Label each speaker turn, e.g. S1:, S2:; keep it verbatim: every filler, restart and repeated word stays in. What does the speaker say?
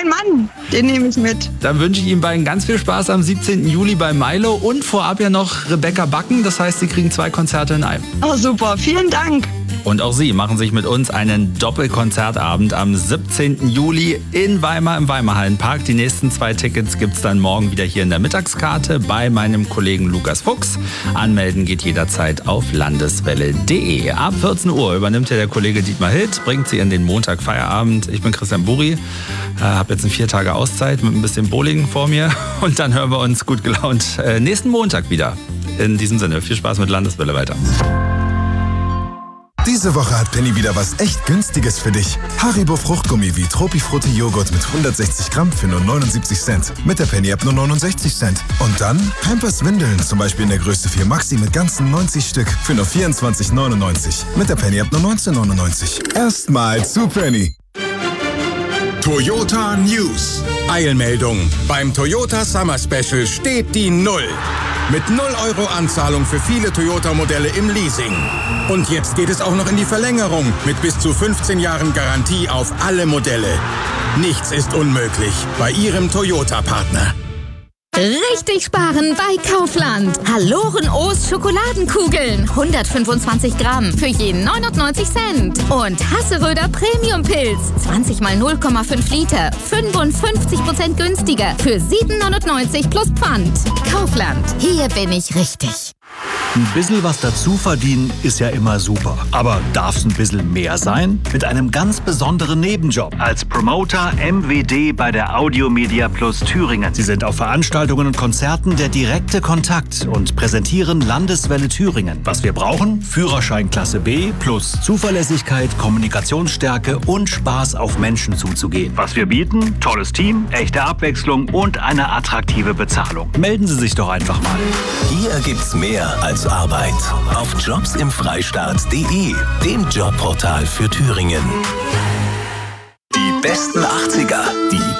S1: mein Mann, den nehme ich mit.
S2: Dann wünsche ich Ihnen beiden ganz viel Spaß am siebzehnten Juli bei Milo und vorab ja noch Rebecca Backen. Das heißt, Sie kriegen zwei Konzerte in einem.
S1: Oh, super. Vielen Dank.
S2: Und auch Sie machen sich mit uns einen Doppelkonzertabend am siebzehnten Juli in Weimar im Weimarhallenpark. Die nächsten zwei Tickets gibt es dann morgen wieder hier in der Mittagskarte bei meinem Kollegen Lukas Fuchs. Anmelden geht jederzeit auf landeswelle punkt de. Ab vierzehn Uhr übernimmt ja der Kollege Dietmar Hild, bringt Sie in den Montag Feierabend. Ich bin Christian Buri, äh, habe jetzt eine vier Tage Auszeit mit ein bisschen Bowling vor mir. Und dann hören wir uns gut gelaunt äh, nächsten Montag wieder. In diesem Sinne, viel Spaß mit Landeswelle weiter.
S3: Diese Woche hat Penny wieder was echt Günstiges für dich. Haribo Fruchtgummi wie Tropifrutti Joghurt mit hundertsechzig Gramm für nur neunundsiebzig Cent. Mit der Penny ab nur neunundsechzig Cent. Und dann Pampers Windeln, zum Beispiel in der Größe vier Maxi mit ganzen neunzig Stück für nur vierundzwanzig neunundneunzig. Mit der Penny ab nur neunzehn neunundneunzig. Erstmal zu Penny.
S4: Toyota News. Eilmeldung. Beim Toyota Summer Special steht die Null. Mit null Euro Anzahlung für viele Toyota-Modelle im Leasing. Und jetzt geht es auch noch in die Verlängerung mit bis zu fünfzehn Jahren Garantie auf alle Modelle. Nichts ist unmöglich bei Ihrem Toyota-Partner.
S5: Richtig sparen bei Kaufland. Haloren O's Schokoladenkugeln. hundertfünfundzwanzig Gramm für je neunundneunzig Cent. Und Hasseröder Premium Pilz. zwanzig mal null Komma fünf Liter. fünfundfünfzig Prozent günstiger. Für sieben neunundneunzig plus Pfand. Kaufland. Hier bin ich richtig.
S6: Ein bisschen was dazu verdienen ist ja immer super. Aber darf es ein bisschen mehr sein? Mit einem ganz besonderen Nebenjob. Als Promoter M W D bei der Audiomedia Plus Thüringen. Sie sind auf Veranstaltungen und Konzerten der direkte Kontakt und präsentieren Landeswelle Thüringen. Was wir brauchen? Führerschein Klasse B plus Zuverlässigkeit, Kommunikationsstärke und Spaß auf Menschen zuzugehen. Was wir bieten? Tolles Team, echte Abwechslung und eine attraktive Bezahlung. Melden Sie sich doch einfach mal.
S7: Hier gibt's mehr als Arbeit. Auf jobs im freistaat punkt de, dem Jobportal für Thüringen. Die besten achtziger, die